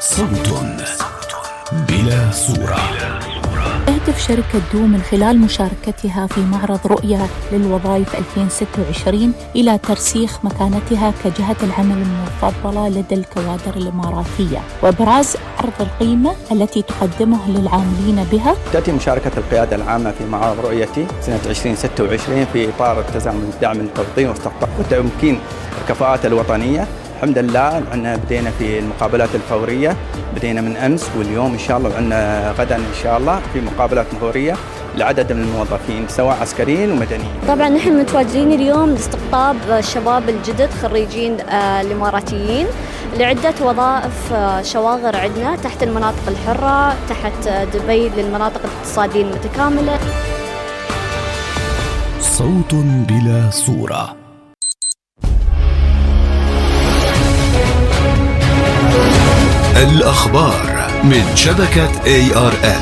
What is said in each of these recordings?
صوت بلا صورة. تهدف شركة دو من خلال مشاركتها في معرض رؤية للوظائف 2026 إلى ترسيخ مكانتها كجهة العمل المفضلة لدى الكوادر الإماراتية وإبراز عرض القيمة التي تقدمه للعاملين بها. تأتي مشاركة القيادة العامة في معرض رؤيتي سنة 2026 في إطار التزامن دعم التوطين واستقطاب وتمكين الكفاءات الوطنية. الحمد لله أننا بدينا في المقابلات الفورية، بدينا من أمس واليوم إن شاء الله، وعندنا غدا إن شاء الله في مقابلات فورية لعدد من الموظفين سواء عسكريين ومدنيين. طبعا نحن متواجدين اليوم لاستقطاب الشباب الجدد خريجين الإماراتيين لعدة وظائف شواغر عندنا تحت المناطق الحرة، تحت دبي للمناطق الاقتصادية المتكاملة. صوت بلا صورة. الأخبار من شبكة ARN.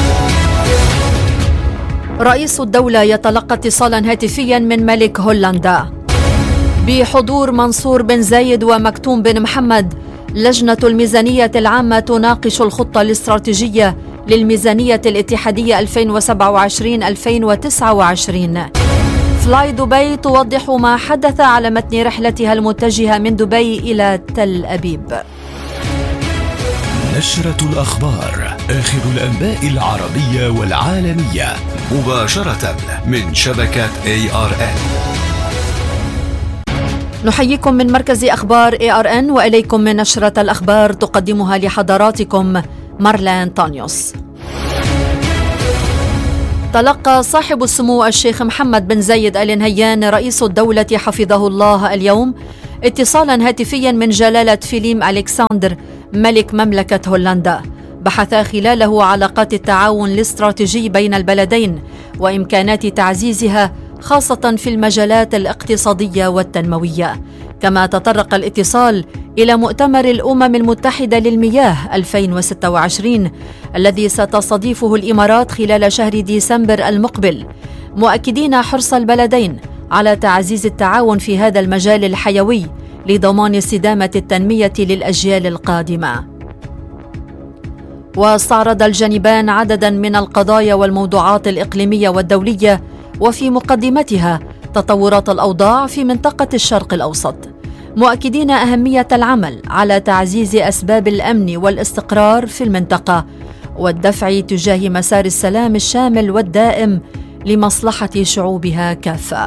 رئيس الدولة يتلقى اتصالا هاتفيا من ملك هولندا بحضور منصور بن زايد ومكتوم بن محمد. لجنة الميزانية العامة تناقش الخطة الاستراتيجية للميزانية الاتحادية 2027-2029. فلاي دبي توضح ما حدث على متن رحلتها المتجهة من دبي إلى تل أبيب. نشرة الأخبار، آخر الأنباء العربية والعالمية مباشرة من شبكة ARN. نحييكم من مركز أخبار ARN وإليكم من نشرة الأخبار تقدمها لحضراتكم مارلين تانيوس. تلقى صاحب السمو الشيخ محمد بن زايد آل نهيان رئيس الدولة حفظه الله اليوم اتصالا هاتفيا من جلالة فيليم ألكسندر ملك مملكة هولندا. بحث خلاله علاقات التعاون الاستراتيجي بين البلدين وإمكانات تعزيزها خاصة في المجالات الاقتصادية والتنموية. كما تطرق الاتصال إلى مؤتمر الأمم المتحدة للمياه 2026 الذي ستستضيفه الإمارات خلال شهر ديسمبر المقبل، مؤكدين حرص البلدين على تعزيز التعاون في هذا المجال الحيوي لضمان استدامة التنمية للأجيال القادمة. واستعرض الجانبان عددا من القضايا والموضوعات الإقليمية والدولية، وفي مقدمتها تطورات الأوضاع في منطقة الشرق الأوسط، مؤكدين أهمية العمل على تعزيز أسباب الأمن والاستقرار في المنطقة والدفع تجاه مسار السلام الشامل والدائم لمصلحة شعوبها كافة.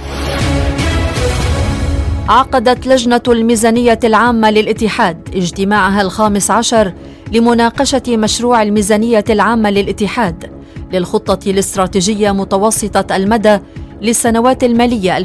عقدت لجنة الميزانية العامة للاتحاد اجتماعها 15 لمناقشة مشروع الميزانية العامة للاتحاد للخطة الاستراتيجية متوسطة المدى للسنوات المالية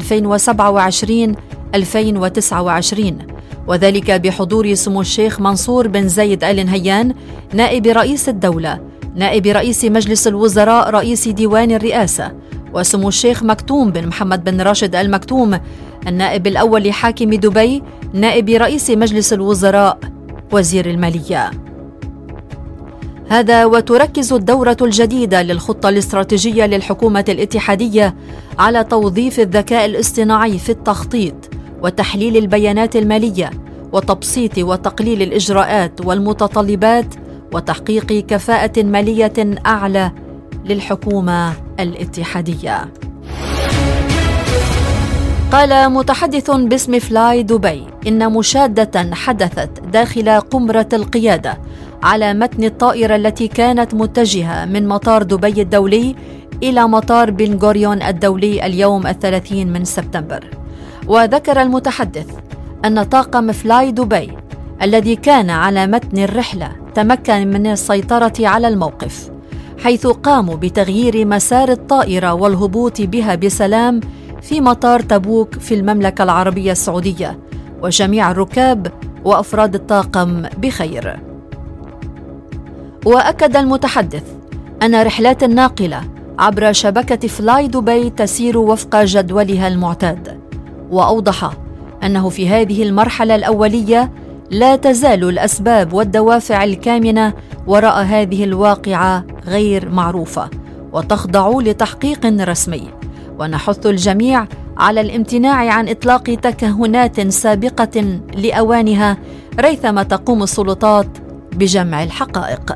2027-2029، وذلك بحضور سمو الشيخ منصور بن زايد آل نهيان نائب رئيس الدولة، نائب رئيس مجلس الوزراء رئيس ديوان الرئاسة، وسمو الشيخ مكتوم بن محمد بن راشد آل مكتوم النائب الأول لحاكم دبي، نائب رئيس مجلس الوزراء، وزير المالية. هذا وتركز الدورة الجديدة للخطة الاستراتيجية للحكومة الاتحادية على توظيف الذكاء الاصطناعي في التخطيط وتحليل البيانات المالية وتبسيط وتقليل الإجراءات والمتطلبات وتحقيق كفاءة مالية أعلى للحكومة الاتحادية. قال متحدث باسم فلاي دبي إن مشادة حدثت داخل قمرة القيادة على متن الطائرة التي كانت متجهة من مطار دبي الدولي إلى مطار بن غوريون الدولي اليوم 30 من سبتمبر. وذكر المتحدث أن طاقم فلاي دبي الذي كان على متن الرحلة تمكن من السيطرة على الموقف، حيث قاموا بتغيير مسار الطائرة والهبوط بها بسلام في مطار تبوك في المملكة العربية السعودية، وجميع الركاب وأفراد الطاقم بخير. وأكد المتحدث أن رحلات الناقلة عبر شبكة فلاي دبي تسير وفق جدولها المعتاد، وأوضح أنه في هذه المرحلة الأولية لا تزال الأسباب والدوافع الكامنة وراء هذه الواقعة غير معروفة وتخضع لتحقيق رسمي، ونحث الجميع على الامتناع عن إطلاق تكهنات سابقة لأوانها ريثما تقوم السلطات بجمع الحقائق.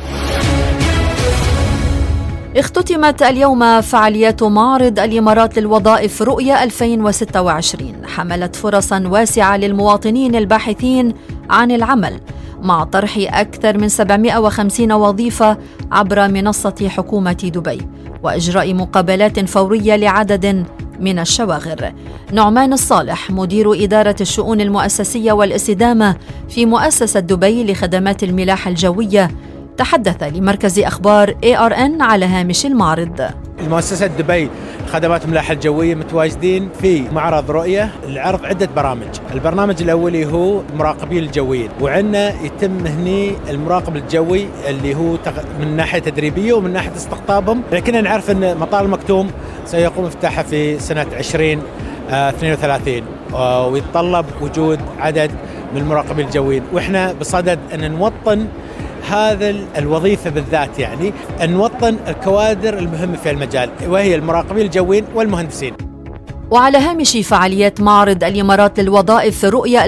اختتمت اليوم فعاليات معرض الإمارات للوظائف رؤية 2026، حملت فرصا واسعة للمواطنين الباحثين عن العمل مع طرح أكثر من 750 وظيفة عبر منصة حكومة دبي وإجراء مقابلات فورية لعدد من الشواغر. نعمان الصالح مدير إدارة الشؤون المؤسسية والاستدامة في مؤسسة دبي لخدمات الملاحة الجوية تحدث لمركز أخبار ARN على هامش المعرض. المؤسسة دبي خدمات الملاحة الجوية متواجدين في معرض رؤية لعرض عدة برامج. البرنامج الأولي هو المراقبين الجويين، وعندنا يتم هني المراقب الجوي اللي هو من ناحية تدريبية ومن ناحية استقطابهم. لكن نعرف أن مطار المكتوم سيقوم افتتاحه في سنة 2032 ويتطلب وجود عدد من المراقبين الجويين، وإحنا بصدد أن نوطن هذا الوظيفة بالذات، يعني أن نوطن الكوادر المهمة في المجال وهي المراقبين الجويين والمهندسين. وعلى هامش فعاليات معرض الإمارات للوظائف رؤية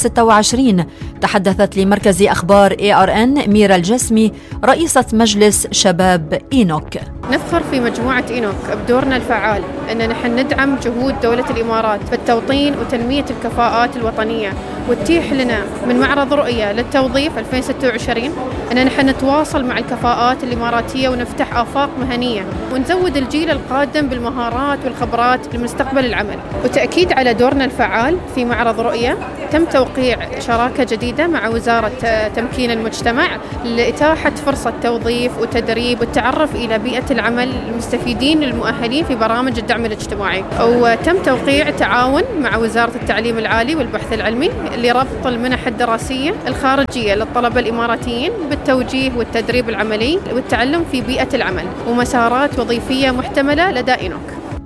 2026 تحدثت لمركز أخبار ARN ميرا الجسمي رئيسة مجلس شباب إينوك. نفخر في مجموعة إينوك بدورنا الفعال أن نحن ندعم جهود دولة الإمارات بالتوطين وتنمية الكفاءات الوطنية، وتتيح لنا من معرض رؤية للتوظيف 2026 أن نحن نتواصل مع الكفاءات الإماراتية ونفتح آفاق مهنية ونزود الجيل القادم بالمهارات والخبرات لمستقبل العمل. وتأكيد على دورنا الفعال في معرض رؤية تم توقيع شراكة جديدة مع وزارة تمكين المجتمع لإتاحة فرصة توظيف وتدريب والتعرف إلى بيئة العمل المستفيدين المؤهلين في برامج الدعم الاجتماعي. وتم توقيع تعاون مع وزارة التعليم العالي والبحث العلمي لربط المنح الدراسية الخارجية للطلبة الإماراتيين بالتوجيه والتدريب العملي والتعلم في بيئة العمل ومسارات وظيفية محتملة لدى إينوك.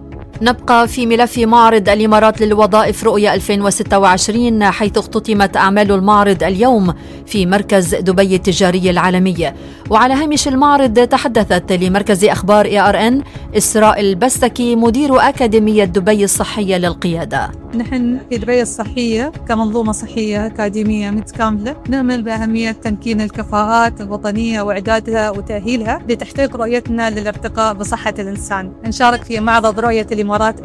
نبقى في ملف معرض الإمارات للوظائف رؤية 2026 حيث اختتمت أعمال المعرض اليوم في مركز دبي التجاري العالمي. وعلى هامش المعرض تحدثت لمركز أخبار ARN إسراء البستكي مدير أكاديمية دبي الصحية للقيادة. نحن في دبي الصحية كمنظومة صحية أكاديمية متكاملة نعمل بأهمية تمكين الكفاءات الوطنية وإعدادها وتأهيلها لتحقيق رؤيتنا للارتقاء بصحة الإنسان. نشارك في معرض رؤية الإمارات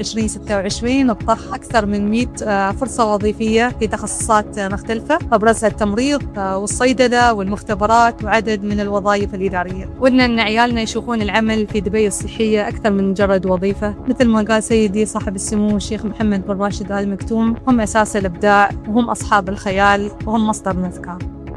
2026 وبطرح أكثر من 100 فرصة وظيفية في تخصصات مختلفة أبرزها التمريض والصيدلة والمختبرات وعدد من الوظائف الإدارية. ودنا أن عيالنا يشوفون العمل في دبي الصحية أكثر من مجرد وظيفة، مثل ما قال سيدي صاحب السمو الشيخ محمد بن راشد آل مكتوم، هم أساس الإبداع وهم أصحاب الخيال وهم مصدر الأفكار.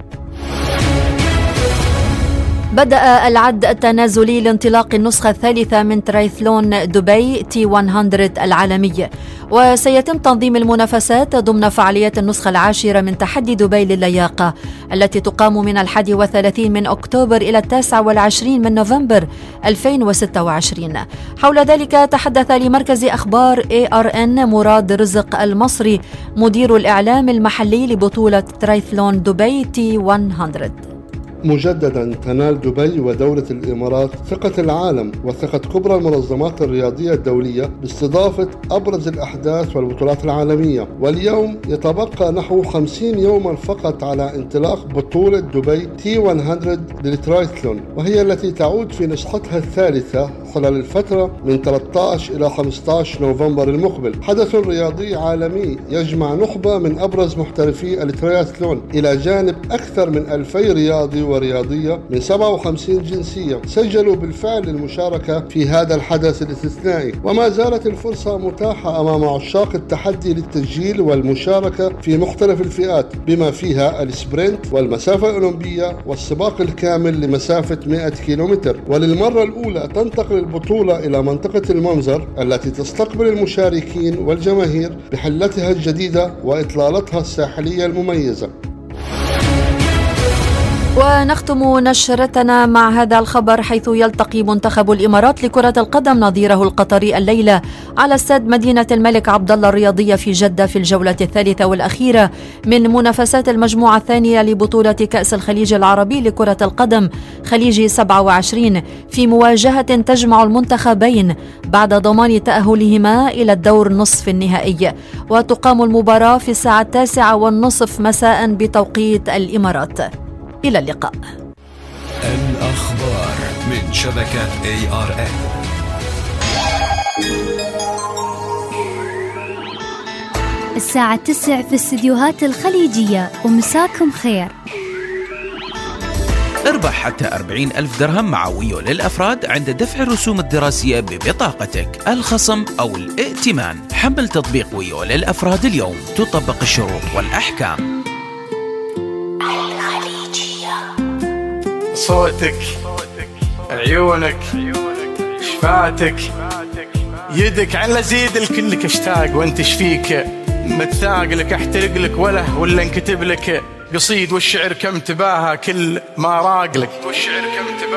بدأ العد التنازلي لانطلاق النسخة الثالثة من ترايثلون دبي T100 العالمي، وسيتم تنظيم المنافسات ضمن فعاليات النسخة العاشرة من تحدي دبي للياقة التي تقام من 31 من أكتوبر إلى 29 من نوفمبر 2026. حول ذلك تحدث لمركز أخبار ARN مراد رزق المصري مدير الإعلام المحلي لبطولة ترايثلون دبي T100. مجددا تنال دبي ودولة الإمارات ثقة العالم وثقة كبرى المنظمات الرياضية الدولية باستضافة أبرز الأحداث والبطولات العالمية، واليوم يتبقى نحو 50 يوما فقط على انطلاق بطولة دبي T100 للترايثلون، وهي التي تعود في نسختها الثالثة خلال الفترة من 13 إلى 15 نوفمبر المقبل. حدث رياضي عالمي يجمع نخبة من أبرز محترفي الترايثلون إلى جانب أكثر من 2000 رياضي ورياضية من 57 جنسية سجلوا بالفعل المشاركة في هذا الحدث الاستثنائي، وما زالت الفرصة متاحة أمام عشاق التحدي للتسجيل والمشاركة في مختلف الفئات بما فيها السبرنت والمسافة الأولمبية والسباق الكامل لمسافة 100 كيلومتر. وللمرة الأولى تنتقل البطولة إلى منطقة المنظر التي تستقبل المشاركين والجماهير بحلتها الجديدة وإطلالتها الساحلية المميزة. ونختم نشرتنا مع هذا الخبر حيث يلتقي منتخب الإمارات لكرة القدم نظيره القطري الليلة على استاد مدينة الملك عبدالله الرياضية في جدة في الجولة الثالثة والأخيرة من منافسات المجموعة الثانية لبطولة كأس الخليج العربي لكرة القدم خليجي 27 في مواجهة تجمع المنتخبين بعد ضمان تأهلهما إلى الدور نصف النهائي، وتقام المباراة في الساعة 9:30 مساء بتوقيت الإمارات. إلى اللقاء. الأخبار من شبكة ARN. الساعة 9 في استديوهات الخليجية، ومساكم خير. اربح حتى 40,000 درهم مع ويو للأفراد عند دفع الرسوم الدراسية ببطاقتك، الخصم أو الائتمان. حمل تطبيق ويو للأفراد اليوم، تطبق الشروط والأحكام. الخليجية. صوتك، عيونك، شفاتك، يدك، على زيد الكلك اشتاق وانت شفيك، متثاق لك احترق لك ولا انكتب لك قصيد، والشعر كم تباهى كل ما راق لك، والشعر كم تباهى